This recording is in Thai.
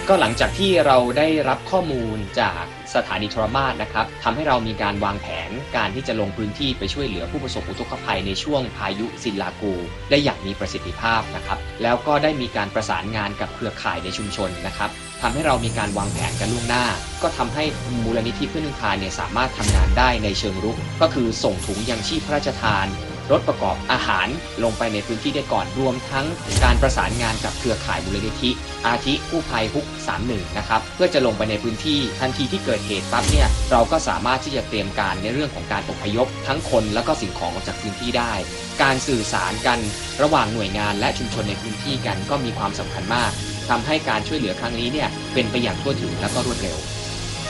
ก็หลังจากที่เราได้รับข้อมูลจากสถานีโทรมาศนะครับทำให้เรามีการวางแผนการที่จะลงพื้นที่ไปช่วยเหลือผู้ประสบอุทกภัยในช่วงพายุซินลากูได้อย่างมีประสิทธิภาพนะครับแล้วก็ได้มีการประสานงานกับเครือข่ายในชุมชนนะครับทำให้เรามีการวางแผนกันล่วงหน้าก็ทำให้มูลนิธิเพื่อนพึ่งพาเนี่ยสามารถทำงานได้ในเชิงรุกก็คือส่งถุงยังชีพพระราชทานรถประกอบอาหารลงไปในพื้นที่ได้ก่อนรวมทั้งการประสานงานกับเครือข่ายมูลนิธิอาทิกู้ภัยฮุก31นะครับเพื่อจะลงไปในพื้นที่ทันทีที่เกิดเหตุปั๊บเนี่ยเราก็สามารถที่จะเตรียมการในเรื่องของการอพยพทั้งคนและก็สิ่งของออกจากพื้นที่ได้การสื่อสารกันระหว่างหน่วยงานและชุมชนในพื้นที่กันก็มีความสำคัญมากทำให้การช่วยเหลือครั้งนี้เนี่ยเป็นไปอย่างทั่วถึงและก็รวดเร็ว